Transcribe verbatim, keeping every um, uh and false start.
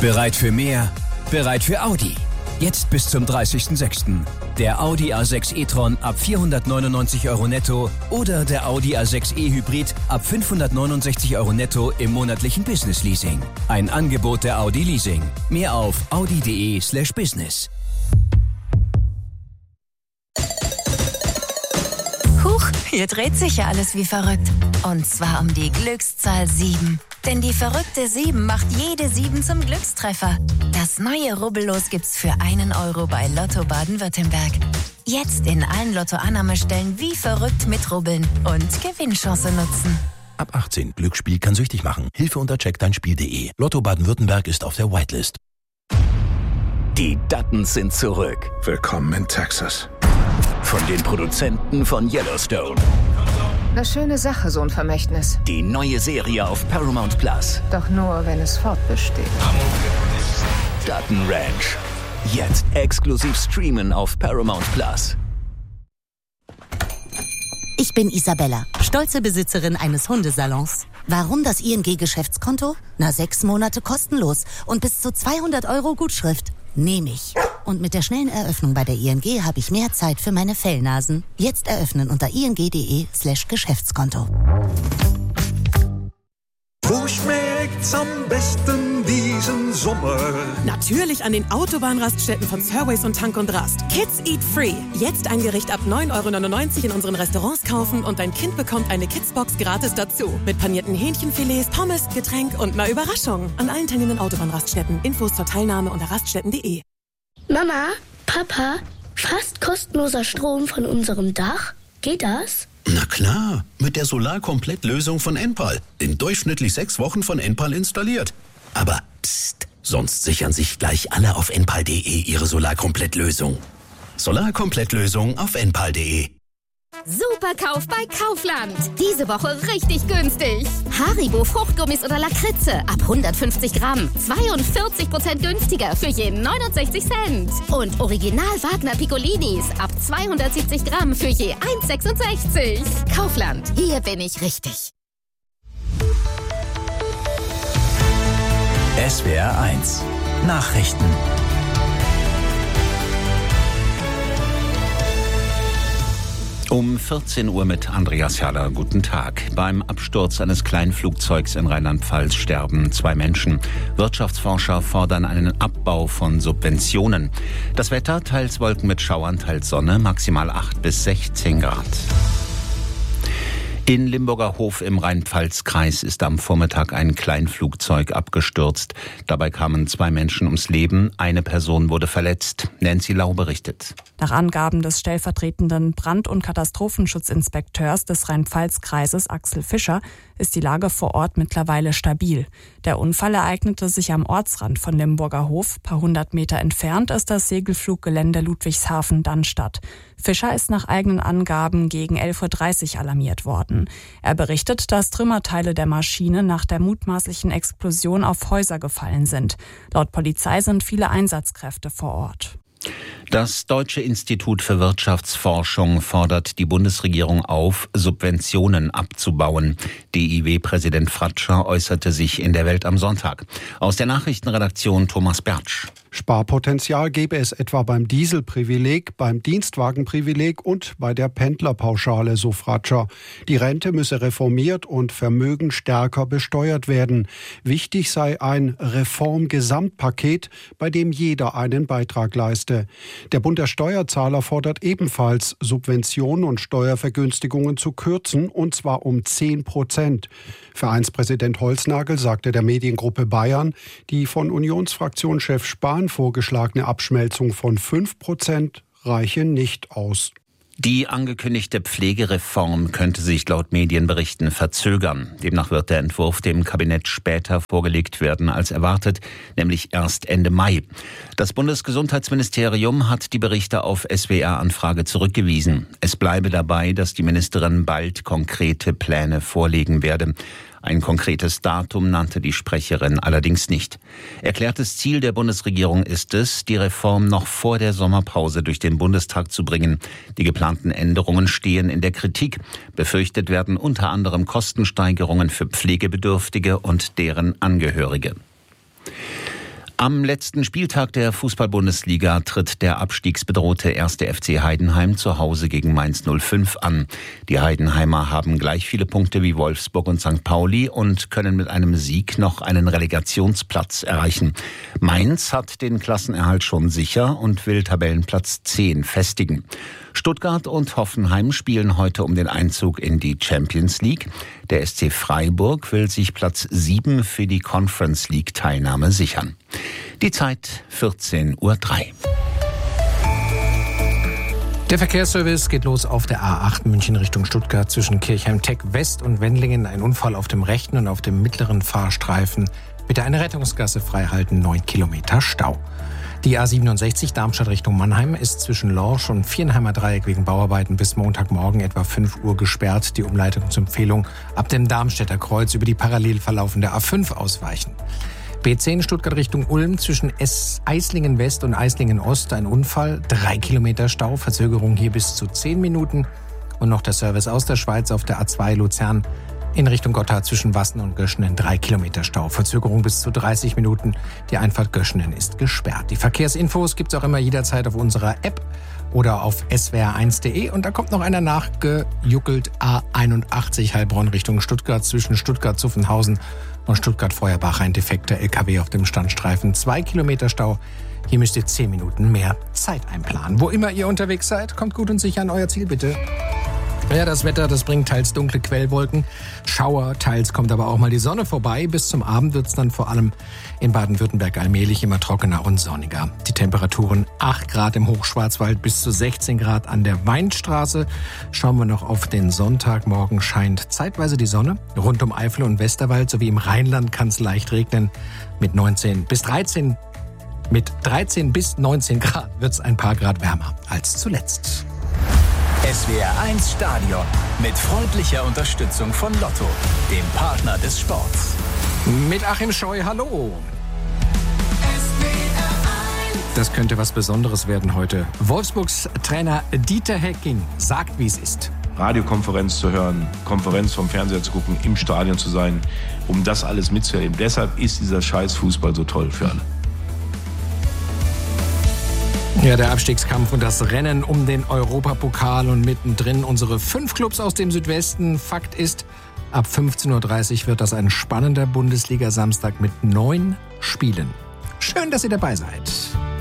Bereit für mehr? Bereit für Audi. Jetzt bis zum dreißigsten sechsten Der Audi A sechs e-tron ab vierhundertneunundneunzig Euro netto oder der Audi A sechs e-Hybrid ab fünfhundertneunundsechzig Euro netto im monatlichen Business-Leasing. Ein Angebot der Audi Leasing. Mehr auf audi.de slash business. Huch, hier dreht sich ja alles wie verrückt. Und zwar um die Glückszahl sieben. Denn die verrückte sieben macht jede sieben zum Glückstreffer. Das neue Rubbellos gibt's für einen Euro bei Lotto Baden-Württemberg. Jetzt in allen Lotto-Annahmestellen wie verrückt mitrubbeln und Gewinnchance nutzen. Ab achtzehn. Glücksspiel kann süchtig machen. Hilfe unter check dein spiel punkt de. Lotto Baden-Württemberg ist auf der Whitelist. Die Duttons sind zurück. Willkommen in Texas. Von den Produzenten von Yellowstone. Eine schöne Sache, so ein Vermächtnis. Die neue Serie auf Paramount Plus. Doch nur, wenn es fortbesteht. Dutton Ranch. Jetzt exklusiv streamen auf Paramount Plus. Ich bin Isabella, stolze Besitzerin eines Hundesalons. Warum das I N G-Geschäftskonto? Na, sechs Monate kostenlos und bis zu zweihundert Euro Gutschrift. Nehme ich. Und mit der schnellen Eröffnung bei der I N G habe ich mehr Zeit für meine Fellnasen. Jetzt eröffnen unter ing.de slash Geschäftskonto. Wo schmeckt's am besten diesen Sommer? Natürlich an den Autobahnraststätten von Surways und Tank und Rast. Kids Eat Free. Jetzt ein Gericht ab neun Euro neunundneunzig in unseren Restaurants kaufen und dein Kind bekommt eine Kidsbox gratis dazu. Mit panierten Hähnchenfilets, Pommes, Getränk und einer Überraschung. An allen teilnehmenden Autobahnraststätten. Infos zur Teilnahme unter raststätten punkt de. Mama, Papa, fast kostenloser Strom von unserem Dach? Geht das? Na klar, mit der Solarkomplettlösung von Enpal. In durchschnittlich sechs Wochen von Enpal installiert. Aber pst, sonst sichern sich gleich alle auf enpal punkt de ihre Solarkomplettlösung. Solarkomplettlösung auf enpal punkt de. Superkauf bei Kaufland. Diese Woche richtig günstig. Haribo Fruchtgummis oder Lakritze ab hundertfünfzig Gramm. zweiundvierzig Prozent günstiger für je neunundsechzig Cent. Und Original Wagner Piccolinis ab zweihundertsiebzig Gramm für je eins Komma sechsundsechzig. Kaufland, hier bin ich richtig. S W R eins Nachrichten. Um vierzehn Uhr mit Andreas Herrler. Guten Tag. Beim Absturz eines Kleinflugzeugs in Rheinland-Pfalz sterben zwei Menschen. Wirtschaftsforscher fordern einen Abbau von Subventionen. Das Wetter, teils Wolken mit Schauern, teils Sonne, maximal acht bis sechzehn Grad. In Limburger Hof im Rhein-Pfalz-Kreis ist am Vormittag ein Kleinflugzeug abgestürzt. Dabei kamen zwei Menschen ums Leben, eine Person wurde verletzt. Nancy Lau berichtet. Nach Angaben des stellvertretenden Brand- und Katastrophenschutzinspekteurs des Rhein-Pfalz-Kreises Axel Fischer ist die Lage vor Ort mittlerweile stabil. Der Unfall ereignete sich am Ortsrand von Limburger Hof. Ein paar hundert Meter entfernt ist das Segelfluggelände Ludwigshafen-Dannstatt. Fischer ist nach eigenen Angaben gegen elf Uhr dreißig alarmiert worden. Er berichtet, dass Trümmerteile der Maschine nach der mutmaßlichen Explosion auf Häuser gefallen sind. Laut Polizei sind viele Einsatzkräfte vor Ort. Das Deutsche Institut für Wirtschaftsforschung fordert die Bundesregierung auf, Subventionen abzubauen. D I W-Präsident Fratscher äußerte sich in der Welt am Sonntag. Aus der Nachrichtenredaktion Thomas Bertsch. Sparpotenzial gäbe es etwa beim Dieselprivileg, beim Dienstwagenprivileg und bei der Pendlerpauschale, so Fratscher. Die Rente müsse reformiert und Vermögen stärker besteuert werden. Wichtig sei ein Reformgesamtpaket, bei dem jeder einen Beitrag leiste. Der Bund der Steuerzahler fordert ebenfalls, Subventionen und Steuervergünstigungen zu kürzen, und zwar um zehn Prozent. Vereinspräsident Holznagel sagte der Mediengruppe Bayern, die von Unionsfraktionschef Spahn vorgeschlagene Abschmelzung von fünf Prozent reiche nicht aus. Die angekündigte Pflegereform könnte sich laut Medienberichten verzögern. Demnach wird der Entwurf dem Kabinett später vorgelegt werden als erwartet, nämlich erst Ende Mai. Das Bundesgesundheitsministerium hat die Berichte auf S W R-Anfrage zurückgewiesen. Es bleibe dabei, dass die Ministerin bald konkrete Pläne vorlegen werde. Ein konkretes Datum nannte die Sprecherin allerdings nicht. Erklärtes Ziel der Bundesregierung ist es, die Reform noch vor der Sommerpause durch den Bundestag zu bringen. Die geplanten Änderungen stehen in der Kritik. Befürchtet werden unter anderem Kostensteigerungen für Pflegebedürftige und deren Angehörige. Am letzten Spieltag der Fußball-Bundesliga tritt der abstiegsbedrohte erste F C Heidenheim zu Hause gegen Mainz null fünf an. Die Heidenheimer haben gleich viele Punkte wie Wolfsburg und Sankt Pauli und können mit einem Sieg noch einen Relegationsplatz erreichen. Mainz hat den Klassenerhalt schon sicher und will Tabellenplatz zehn festigen. Stuttgart und Hoffenheim spielen heute um den Einzug in die Champions League. Der S C Freiburg will sich Platz sieben für die Conference League Teilnahme sichern. Die Zeit vierzehn Uhr drei. Der Verkehrsservice geht los auf der A acht München Richtung Stuttgart zwischen Kirchheim-Tech West und Wendlingen. Ein Unfall auf dem rechten und auf dem mittleren Fahrstreifen. Bitte eine Rettungsgasse freihalten, neun Kilometer Stau. Die A siebenundsechzig Darmstadt Richtung Mannheim ist zwischen Lorsch und Viernheimer Dreieck wegen Bauarbeiten bis Montagmorgen etwa fünf Uhr gesperrt. Die Umleitungsempfehlung ab dem Darmstädter Kreuz über die parallel verlaufende A fünf ausweichen. B zehn Stuttgart Richtung Ulm zwischen Eislingen West und Eislingen Ost ein Unfall, drei Kilometer Stau, Verzögerung hier bis zu zehn Minuten. Und noch der Service aus der Schweiz auf der A zwei Luzern in Richtung Gotthard zwischen Wassen und Göschenen drei Kilometer Stau, Verzögerung bis zu dreißig Minuten. Die Einfahrt Göschenen ist gesperrt. Die Verkehrsinfos gibt's auch immer jederzeit auf unserer App oder auf s w r eins punkt d e. Und da kommt noch einer nachgejuckelt, A einundachtzig Heilbronn Richtung Stuttgart zwischen Stuttgart-Zuffenhausen und Stuttgart-Feuerbach. Ein defekter L K W auf dem Standstreifen, zwei Kilometer Stau. Hier müsst ihr zehn Minuten mehr Zeit einplanen. Wo immer ihr unterwegs seid, kommt gut und sicher an euer Ziel, bitte. Ja, das Wetter, das bringt teils dunkle Quellwolken, Schauer, teils kommt aber auch mal die Sonne vorbei. Bis zum Abend wird's dann vor allem in Baden-Württemberg allmählich immer trockener und sonniger. Die Temperaturen acht Grad im Hochschwarzwald bis zu sechzehn Grad an der Weinstraße. Schauen wir noch auf den Sonntag. Morgen scheint zeitweise die Sonne. Rund um Eifel und Westerwald sowie im Rheinland kann es leicht regnen. Mit neunzehn bis dreizehn, mit dreizehn bis neunzehn Grad wird's ein paar Grad wärmer als zuletzt. S W R eins Stadion mit freundlicher Unterstützung von Lotto, dem Partner des Sports. Mit Achim Scheu, hallo. Das könnte was Besonderes werden heute. Wolfsburgs Trainer Dieter Hecking sagt, wie es ist. Radiokonferenz zu hören, Konferenz vom Fernseher zu gucken, im Stadion zu sein, um das alles mitzuerleben. Deshalb ist dieser Scheiß-Fußball so toll für alle. Ja, der Abstiegskampf und das Rennen um den Europapokal und mittendrin unsere fünf Clubs aus dem Südwesten. Fakt ist, ab fünfzehn Uhr dreißig wird das ein spannender Bundesliga-Samstag mit neun Spielen. Schön, dass ihr dabei seid.